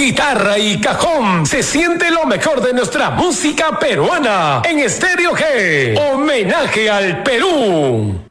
guitarra y cajón, se siente lo mejor de nuestra música peruana en Estéreo G. Homenaje al Perú.